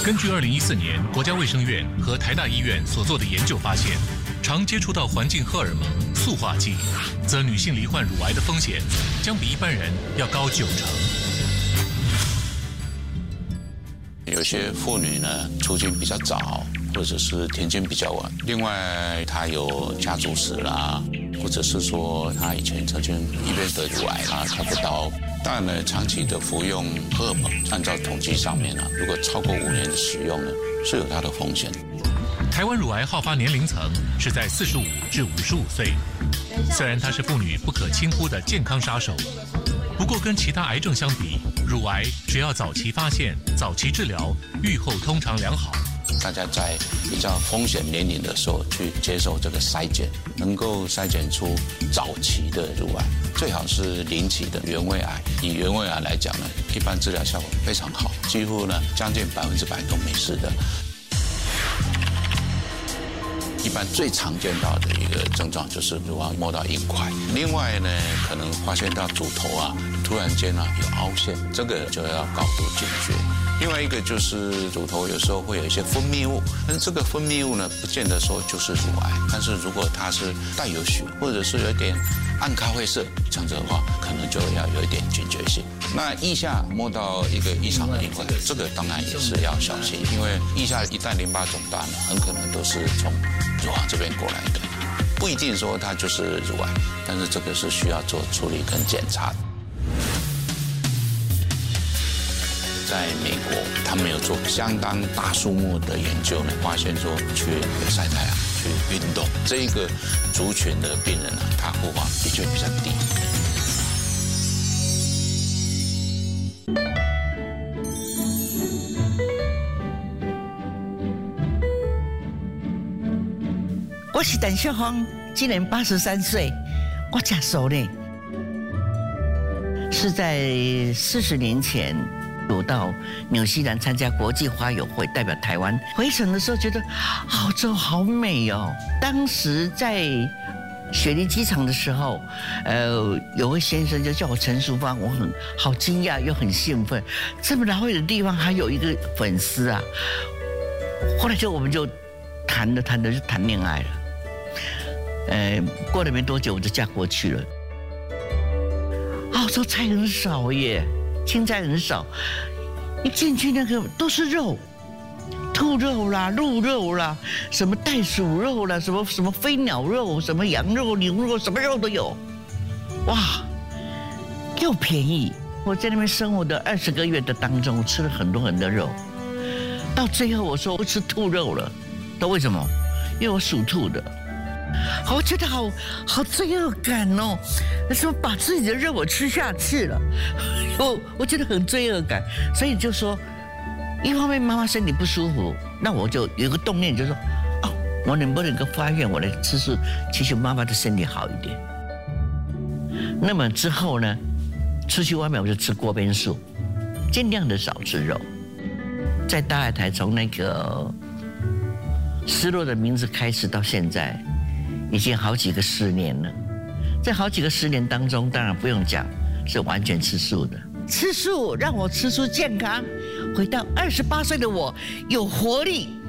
根据2014年国家卫生院和台大医院所做的研究发现，常接触到环境荷尔蒙、塑化剂，则女性罹患乳癌的风险将比一般人要高90%。 有些妇女呢，出经比较早，或者是停经比较晚。另外，她有家族史啦，或者是说她以前曾经一边得乳癌啦，开过刀。当然呢，长期的服用荷尔蒙，按照统计上面啊，如果超过5年的使用呢，是有它的风险。 台湾乳癌好发年龄层是在45至55岁，虽然它是妇女不可轻忽的健康杀手，不过跟其他癌症相比，乳癌只要早期发现、早期治疗，预后通常良好。 大家在比较风险年龄的时候去接受这个筛检，能够筛检出早期的乳癌，最好是0期的原位癌。以原位癌来讲呢，一般治疗效果非常好，几乎呢将近100%都没事的。一般最常见到的一个症状就是乳房摸到硬块，另外呢，可能发现到乳头啊，突然间啊有凹陷，这个就要高度警觉。另外一个就是乳头有时候会有一些分泌物，但这个分泌物呢，不见得说就是乳癌，但是如果它是带有血，或者是有一点暗咖啡色，这样子的话，可能就要有一点警觉性。那腋下摸到一个异常的硬块，这个当然也是要小心，因为腋下一旦淋巴肿大呢，很可能都是从乳房这边过来的，不一定说它就是乳癌，但是这个是需要做处理跟检查的。在美国，他们有做相当大数目的研究呢，发现说去晒太阳、去运动，这一个族群的病人呢，他复发的确比较低。 我是陈秀芳，今年83岁，我吃素呢。是在40年前，我到纽西兰参加国际花友会，代表台湾。回程的时候觉得澳洲好美哦。当时在雪梨机场的时候，有位先生就叫我陈淑芳，我好惊讶又很兴奋，这么老远的地方还有一个粉丝啊。后来我们就谈着就谈恋爱了。过了没多久我就嫁过去了。澳洲菜很少耶，青菜很少，一进去那个都是肉，兔肉啦、鹿肉啦，什么袋鼠肉啦，什么飞鸟肉，什么羊肉、牛肉，什么肉都有，哇，又便宜。我在那边生活的20个月的当中，吃了很多肉，到最后我说我不吃兔肉了，都为什么？因为我属兔的。我觉得好罪恶感哦，什么把自己的肉我吃下去了，我觉得很罪恶感，所以就说，一方面妈妈身体不舒服，那我就有个动念，就说，哦，我能不能够发愿我来吃素，祈求妈妈的身体好一点。那么之后呢，出去外面我就吃锅边素，尽量的少吃肉。在大爱台从那个失落的名字开始到现在。已经好几个10年了，在好几个10年当中，当然不用讲，是完全吃素的。吃素让我吃出健康，回到28岁的我有活力，